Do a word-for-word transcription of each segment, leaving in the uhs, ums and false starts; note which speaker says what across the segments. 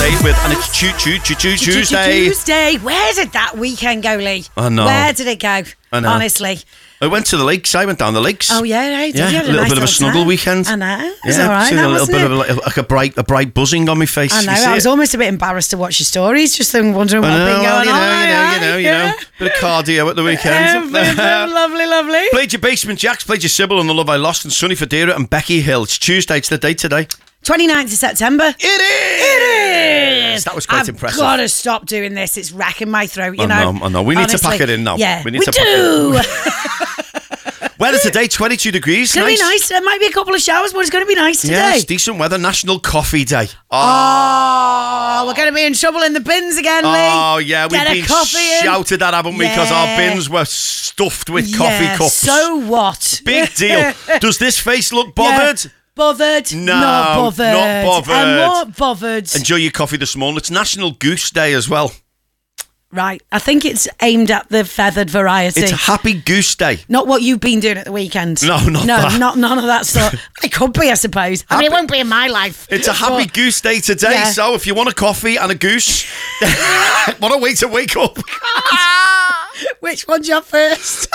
Speaker 1: Day with, and it's choo choo choo choo Tuesday.
Speaker 2: Tuesday. Where did that weekend go, Lee?
Speaker 1: I know.
Speaker 2: Where did it go?
Speaker 1: I know.
Speaker 2: Honestly.
Speaker 1: I went to the lakes. I went down the lakes.
Speaker 2: Oh yeah, right.
Speaker 1: Yeah,
Speaker 2: You had
Speaker 1: a little
Speaker 2: nice
Speaker 1: bit of a snuggle
Speaker 2: time.
Speaker 1: weekend.
Speaker 2: I know. It was
Speaker 1: Yeah,
Speaker 2: all right.
Speaker 1: seen
Speaker 2: That,
Speaker 1: a little
Speaker 2: wasn't
Speaker 1: bit
Speaker 2: it?
Speaker 1: of a, like, like a bright, a bright buzzing on my face.
Speaker 2: I
Speaker 1: You
Speaker 2: know.
Speaker 1: see
Speaker 2: I was
Speaker 1: it?
Speaker 2: almost a bit embarrassed to watch your stories, just then wondering what
Speaker 1: I
Speaker 2: had
Speaker 1: know,
Speaker 2: been
Speaker 1: well,
Speaker 2: going
Speaker 1: you know,
Speaker 2: on.
Speaker 1: you know,
Speaker 2: I
Speaker 1: you know, you
Speaker 2: yeah.
Speaker 1: know. Bit of cardio at the weekend.
Speaker 2: Yeah, lovely, lovely.
Speaker 1: Played your Basement Jacks, played your Sybil and The Love I Lost, and Sonny Fodera and Becky Hill. It's Tuesday. It's the date today.
Speaker 2: twenty-ninth of September.
Speaker 1: It is.
Speaker 2: It is.
Speaker 1: That was quite
Speaker 2: I've
Speaker 1: impressive.
Speaker 2: I've got to stop doing this. It's racking my throat, you
Speaker 1: I
Speaker 2: know.
Speaker 1: know, I know. We need to
Speaker 2: Honestly.
Speaker 1: pack it in now.
Speaker 2: Yeah,
Speaker 1: We need
Speaker 2: we
Speaker 1: to pack
Speaker 2: do.
Speaker 1: Weather today, twenty-two degrees.
Speaker 2: It's going to be nice. There might be a couple of showers, but it's going to be nice today.
Speaker 1: Yeah, it's decent weather. National Coffee Day.
Speaker 2: Oh, we're going to be in trouble in the bins again, Lee.
Speaker 1: Oh, yeah, we've
Speaker 2: Get a
Speaker 1: been
Speaker 2: coffee in.
Speaker 1: shouted at, haven't we? Because our
Speaker 2: Yeah.
Speaker 1: bins were stuffed with coffee
Speaker 2: Yeah,
Speaker 1: cups.
Speaker 2: So what?
Speaker 1: Big deal. Does this face look bothered?
Speaker 2: Yeah. Bothered?
Speaker 1: No,
Speaker 2: not bothered.
Speaker 1: not bothered.
Speaker 2: I'm not bothered.
Speaker 1: Enjoy your coffee this morning. It's National Goose Day as well.
Speaker 2: Right, I think it's aimed at the feathered variety.
Speaker 1: It's Happy Goose Day.
Speaker 2: Not what you've been doing at the weekend.
Speaker 1: No, not
Speaker 2: no,
Speaker 1: that.
Speaker 2: not none of that stuff. It could be, I suppose. I mean, it won't be in my life.
Speaker 1: It's a Happy
Speaker 2: But-
Speaker 1: Goose Day today,
Speaker 2: Yeah.
Speaker 1: so if you want a coffee and a goose, what a way to wake up.
Speaker 2: Which one's your first?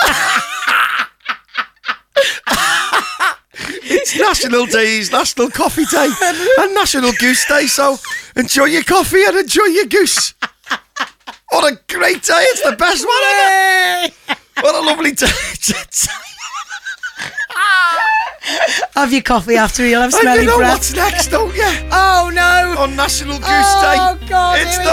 Speaker 1: It's National Days, National Coffee Day and National Goose Day, so enjoy your coffee and enjoy your goose. What a great day, it's the best one ever. What a lovely day.
Speaker 2: Have your coffee after you'll have
Speaker 1: And
Speaker 2: smelly
Speaker 1: you know
Speaker 2: breath.
Speaker 1: what's next, don't you?
Speaker 2: Oh no!
Speaker 1: On National Goose
Speaker 2: Oh,
Speaker 1: Day,
Speaker 2: God,
Speaker 1: it's
Speaker 2: here
Speaker 1: the